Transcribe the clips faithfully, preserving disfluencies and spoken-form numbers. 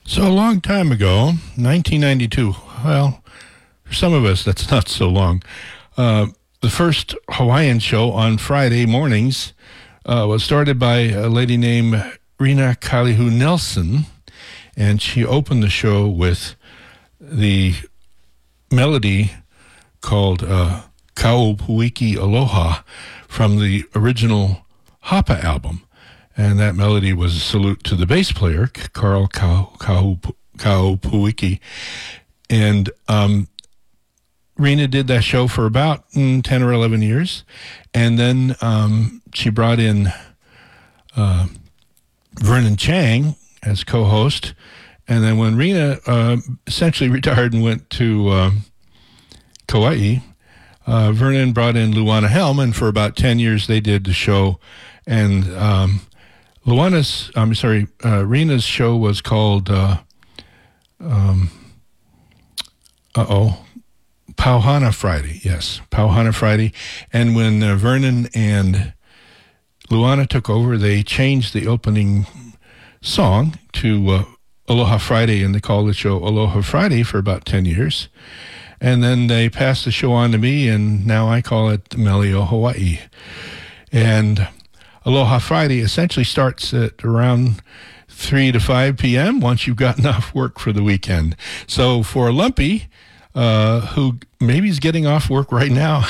So a long time ago, nineteen ninety-two, well, for some of us, that's not so long. Uh, the first Hawaiian show on Friday mornings uh, was started by a lady named Rena Kalihu Nelson, and she opened the show with the melody called uh, Kaupuiki Aloha from the original Hapa album. And that melody was a salute to the bass player, Carl Kaupuiki. And um, Rena did that show for about mm, ten or eleven years. And then um, she brought in uh, Vernon Chang as co-host. And then when Rena uh, essentially retired and went to um, Kauai, uh, Vernon brought in Luana Helm. And for about ten years, they did the show. And um, Luana's, I'm sorry, uh, Rena's show was called, uh, um, uh-oh, Pauhana Friday, yes, Pauhana Friday. And when uh, Vernon and Luana took over, they changed the opening song to uh, Aloha Friday, and they called the show Aloha Friday for about ten years. And then they passed the show on to me, and now I call it Melio Hawaii. And Aloha Friday essentially starts at around three to five p.m. once you've gotten off work for the weekend. So for Lumpy, uh, who maybe is getting off work right now,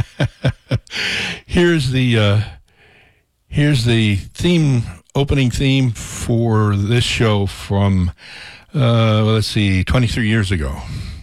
here's the uh, here's the theme, opening theme for this show from, uh, let's see, twenty-three years ago.